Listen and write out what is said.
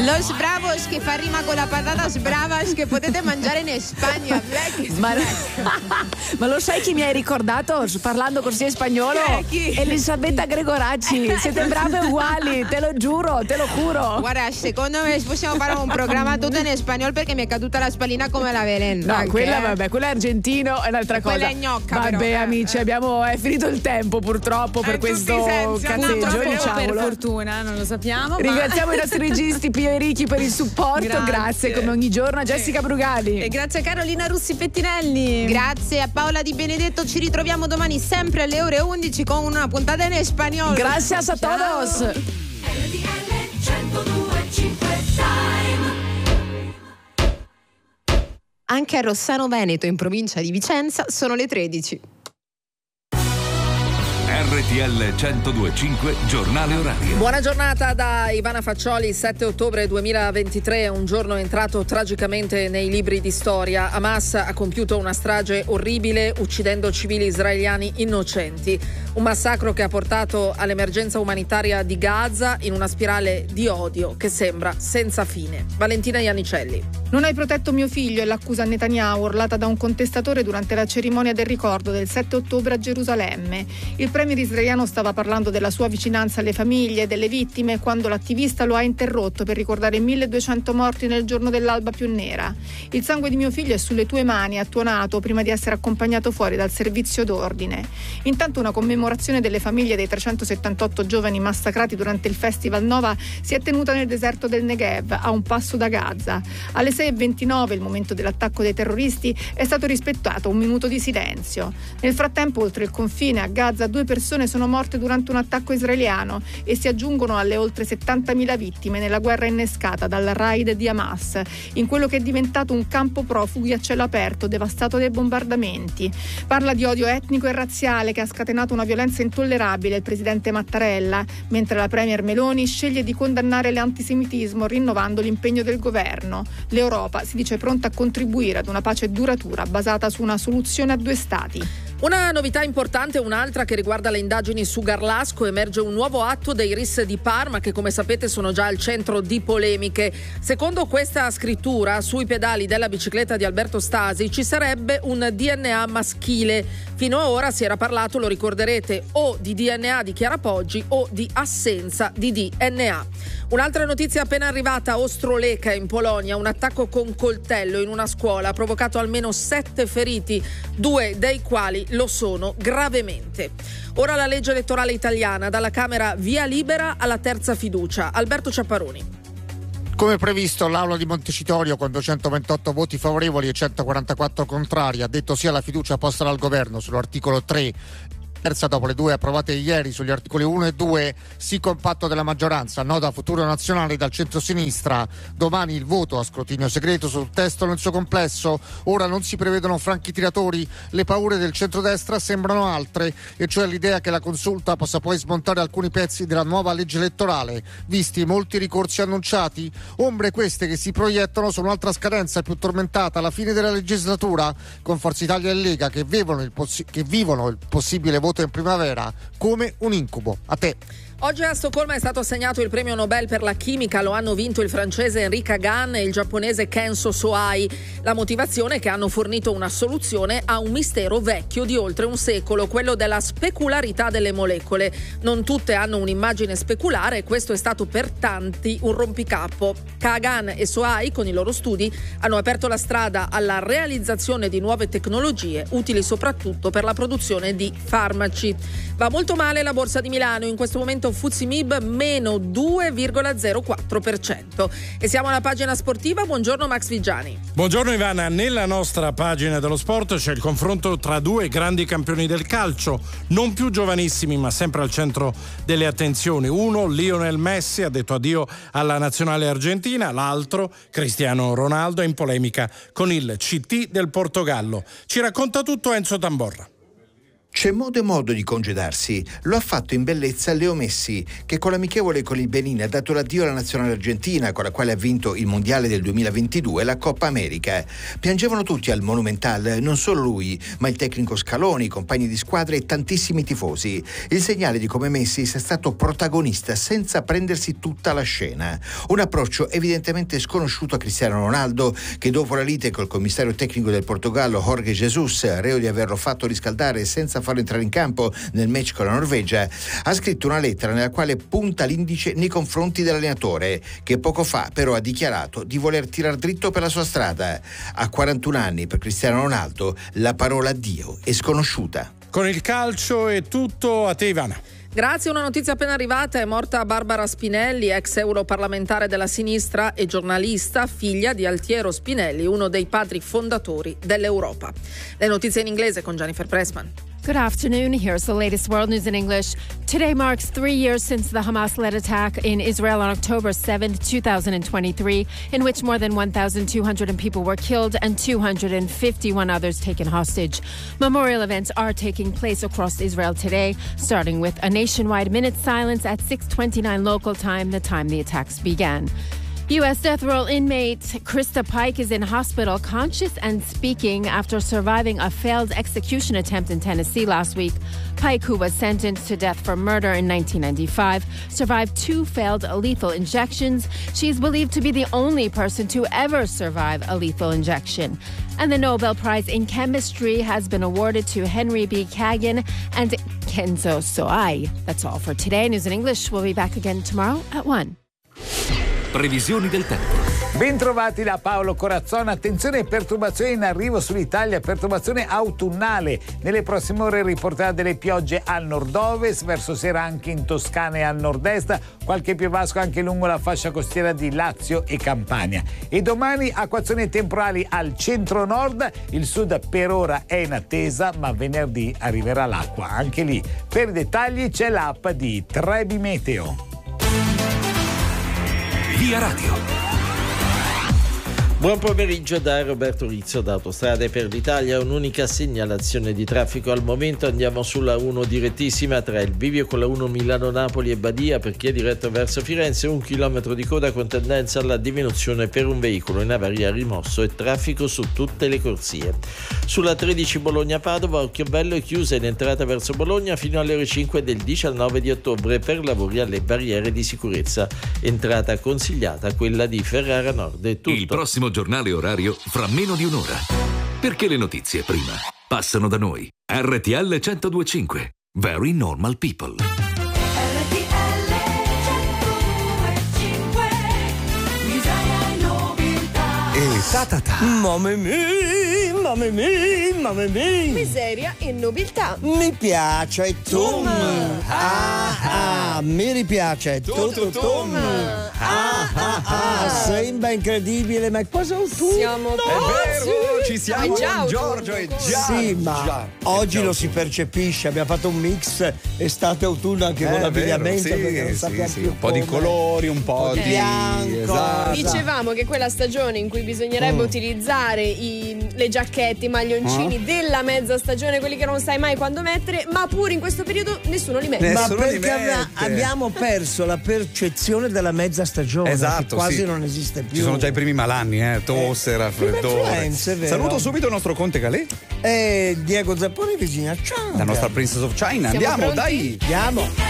Los bravos che fa rima con la patatas bravas che potete mangiare in Spagna. Ma lo sai chi mi hai ricordato parlando così in spagnolo? Elisabetta Gregoracci. Siete brave uguali, te lo giuro, te lo giuro. Guarda, secondo me possiamo fare un programma tutto in spagnolo perché mi è caduta la spallina come la Belen. No, quella vabbè, quella è argentino, è un'altra cosa. Quella è gnocca. Vabbè, però, amici, è finito il tempo purtroppo per questo cazzeggio, per fortuna, non lo sappiamo. Ringraziamo i nostri registi Pio e Ricky per il supporto, grazie come ogni giorno a Jessica Brugali e grazie a Carolina Russi Pettinelli, grazie a Paola Di Benedetto. Ci ritroviamo domani sempre alle ore 11 con una puntata in spagnolo. Gracias a todos. Anche a Rossano Veneto, in provincia di Vicenza, sono le 13. RTL 102.5 Giornale Orario. Buona giornata da Ivana Faccioli. 7 ottobre 2023 è un giorno entrato tragicamente nei libri di storia. Hamas ha compiuto una strage orribile uccidendo civili israeliani innocenti. Un massacro che ha portato all'emergenza umanitaria di Gaza in una spirale di odio che sembra senza fine. Valentina Iannicelli. Non hai protetto mio figlio è l'accusa a Netanyahu urlata da un contestatore durante la cerimonia del ricordo del 7 ottobre a Gerusalemme. Il premier israeliano stava parlando della sua vicinanza alle famiglie delle vittime quando l'attivista lo ha interrotto per ricordare 1200 morti nel giorno dell'alba più nera. Il sangue di mio figlio è sulle tue mani, ha tuonato prima di essere accompagnato fuori dal servizio d'ordine. Intanto una commemorazione delle famiglie dei 378 giovani massacrati durante il Festival Nova si è tenuta nel deserto del Negev, a un passo da Gaza. Alle 6:29, il momento dell'attacco dei terroristi, è stato rispettato un minuto di silenzio. Nel frattempo, oltre il confine a Gaza, 2 persone sono morte durante un attacco israeliano e si aggiungono alle oltre 70.000 vittime nella guerra innescata dal raid di Hamas, in quello che è diventato un campo profughi a cielo aperto, devastato dai bombardamenti. Parla di odio etnico e razziale che ha scatenato una violenza intollerabile il presidente Mattarella, mentre la premier Meloni sceglie di condannare l'antisemitismo rinnovando l'impegno del governo. L'Europa si dice pronta a contribuire ad una pace duratura basata su una soluzione a 2 stati. Una novità importante, un'altra che riguarda le indagini su Garlasco. Emerge un nuovo atto dei RIS di Parma che, come sapete, sono già al centro di polemiche. Secondo questa scrittura, sui pedali della bicicletta di Alberto Stasi ci sarebbe un DNA maschile. Fino a ora si era parlato, lo ricorderete, o di DNA di Chiara Poggi o di assenza di DNA. Un'altra notizia appena arrivata: Ostrołęka in Polonia, un attacco con coltello in una scuola ha provocato almeno 7 feriti, 2 dei quali lo sono gravemente. Ora la legge elettorale italiana, dalla Camera via libera alla terza fiducia. Alberto Ciapparoni. Come previsto, l'Aula di Montecitorio, con 228 voti favorevoli e 144 contrari, ha detto sì alla fiducia posta dal governo sull'articolo 3. Terza dopo le 2 approvate ieri sugli articoli 1 e 2, sì compatto della maggioranza, no da Futuro Nazionale dal centro-sinistra. Domani il voto a scrutinio segreto sul testo nel suo complesso. Ora non si prevedono franchi tiratori, le paure del centrodestra sembrano altre, e cioè l'idea che la consulta possa poi smontare alcuni pezzi della nuova legge elettorale, visti molti ricorsi annunciati. Ombre queste che si proiettano su un'altra scadenza più tormentata alla fine della legislatura, con Forza Italia e Lega che vivono il possibile voto in primavera come un incubo. A te. Oggi a Stoccolma è stato assegnato il premio Nobel per la chimica. Lo hanno vinto il francese Henri Kagan e il giapponese Kenzo Sohai. La motivazione è che hanno fornito una soluzione a un mistero vecchio di oltre un secolo, quello della specularità delle molecole. Non tutte hanno un'immagine speculare e questo è stato per tanti un rompicapo. Kagan e Sohai, con i loro studi, hanno aperto la strada alla realizzazione di nuove tecnologie utili soprattutto per la produzione di farmaci. Va molto male la borsa di Milano, in questo momento FTSE MIB meno 2,04%. E siamo alla pagina sportiva. Buongiorno Max Vigiani. Buongiorno Ivana. Nella nostra pagina dello sport c'è il confronto tra 2 grandi campioni del calcio, non più giovanissimi ma sempre al centro delle attenzioni. Uno, Lionel Messi, ha detto addio alla nazionale argentina, l'altro, Cristiano Ronaldo, è in polemica con il CT del Portogallo. Ci racconta tutto Enzo Tamborra. C'è modo e modo di congedarsi. Lo ha fatto in bellezza Leo Messi, che con l'amichevole con il Benin ha dato l'addio alla nazionale argentina, con la quale ha vinto il mondiale del 2022 e la Coppa America. Piangevano tutti al Monumental, non solo lui, ma il tecnico Scaloni, i compagni di squadra e tantissimi tifosi. Il segnale di come Messi sia stato protagonista senza prendersi tutta la scena. Un approccio evidentemente sconosciuto a Cristiano Ronaldo, che dopo la lite col commissario tecnico del Portogallo Jorge Jesus, reo di averlo fatto riscaldare senza farlo entrare in campo nel match con la Norvegia, ha scritto una lettera nella quale punta l'indice nei confronti dell'allenatore, che poco fa però ha dichiarato di voler tirar dritto per la sua strada. A 41 anni per Cristiano Ronaldo la parola addio è sconosciuta. Con il calcio è tutto, a te Ivana. Grazie, una notizia appena arrivata: è morta Barbara Spinelli, ex europarlamentare della sinistra e giornalista, figlia di Altiero Spinelli, uno dei padri fondatori dell'Europa. Le notizie in inglese con Jennifer Pressman. Good afternoon. Here's the latest world news in English. Today marks 3 years since the Hamas-led attack in Israel on October 7, 2023, in which more than 1,200 people were killed and 251 others taken hostage. Memorial events are taking place across Israel today, starting with a nationwide minute silence at 6:29 local time, the time the attacks began. U.S. death row inmate Krista Pike is in hospital, conscious and speaking after surviving a failed execution attempt in Tennessee last week. Pike, who was sentenced to death for murder in 1995, survived 2 failed lethal injections. She is believed to be the only person to ever survive a lethal injection. And the Nobel Prize in Chemistry has been awarded to Henry B. Kagan and Kenzo Soai. That's all for today. News in English. We'll be back again tomorrow at 1. Previsioni del tempo. Bentrovati da Paolo Corazzona. Attenzione, perturbazioni in arrivo sull'Italia, perturbazione autunnale. Nelle prossime ore riportate delle piogge al nord-ovest, verso sera anche in Toscana e al nord-est, qualche piovasco anche lungo la fascia costiera di Lazio e Campania. E domani acquazzoni temporali al centro-nord, il sud per ora è in attesa, ma venerdì arriverà l'acqua anche lì. Per i dettagli c'è l'app di Trebi Meteo. Via Radio. Buon pomeriggio da Roberto Rizzo da Autostrade per l'Italia. Un'unica segnalazione di traffico al momento. Andiamo sulla 1 direttissima tra il bivio con la 1 Milano-Napoli e Badia per chi è diretto verso Firenze. 1 chilometro di coda con tendenza alla diminuzione per un veicolo in avaria rimosso e traffico su tutte le corsie. Sulla 13 Bologna-Padova, Occhiobello è chiusa in entrata verso Bologna fino alle ore 5 del 19 di ottobre per lavori alle barriere di sicurezza. Entrata consigliata quella di Ferrara Nord. È tutto. Il prossimo giornale orario fra meno di un'ora. Perché le notizie prima passano da noi. RTL 102.5. Very Normal People. Mamma mia. Miseria e nobiltà. Mi piace Tom. Mi ripiace Tom. Sembra incredibile, ma cosa tu? Siamo È vero, ci siamo con Giorgio e già. Sì, ma oggi lo si percepisce. Abbiamo fatto un mix estate-autunno anche con l'abbigliamento, perché non sappiamo più un po' di colori, un po' di bianco. Esatto. Dicevamo che quella stagione in cui bisognerebbe utilizzare le giacchette, i maglioncini della mezza stagione, quelli che non sai mai quando mettere, ma pure in questo periodo nessuno li mette. Ma perché abbiamo perso la percezione della mezza stagione, esatto, che quasi non esiste più. Ci sono già i primi malanni, tosse, raffreddore. Saluto subito il nostro Conte Calais e Diego Zapponi e Virginia Ciao. La nostra Princess of China. Siamo Andiamo, pronti? dai. Andiamo.